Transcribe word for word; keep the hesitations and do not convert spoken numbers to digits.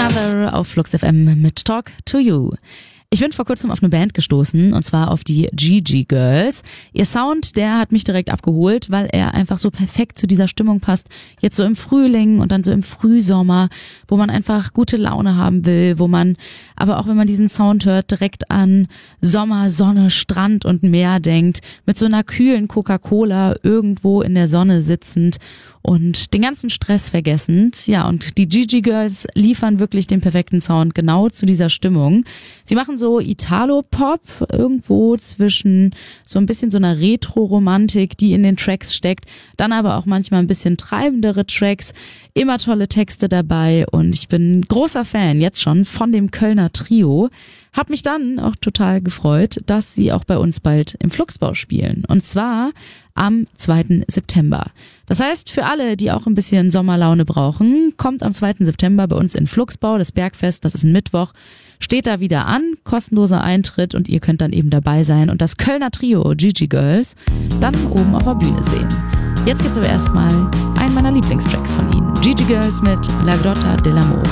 Another auf Flux F M mit Talk to You. Ich bin vor kurzem auf eine Band gestoßen, und zwar auf die Gigi Girls. Ihr Sound, der hat mich direkt abgeholt, weil er einfach so perfekt zu dieser Stimmung passt. Jetzt so im Frühling und dann so im Frühsommer, wo man einfach gute Laune haben will, wo man, aber auch wenn man diesen Sound hört, direkt an Sommer, Sonne, Strand und Meer denkt, mit so einer kühlen Coca-Cola irgendwo in der Sonne sitzend und den ganzen Stress vergessend. Ja, und die Gigi Girls liefern wirklich den perfekten Sound genau zu dieser Stimmung. Sie machen so Italo-Pop irgendwo zwischen so ein bisschen so einer Retro-Romantik, die in den Tracks steckt, dann aber auch manchmal ein bisschen treibendere Tracks, immer tolle Texte dabei und ich bin großer Fan jetzt schon von dem Kölner Trio. Hab mich dann auch total gefreut, dass sie auch bei uns bald im Fluxbau spielen. Und zwar am zweiten September. Das heißt, für alle, die auch ein bisschen Sommerlaune brauchen, kommt am zweiten September bei uns in Fluxbau, das Bergfest, das ist ein Mittwoch, steht da wieder an, kostenloser Eintritt und ihr könnt dann eben dabei sein und das Kölner Trio Gigi Girls dann oben auf der Bühne sehen. Jetzt gibt's aber erstmal einen meiner Lieblingstracks von ihnen. Gigi Girls mit La Grotta dell'Amore.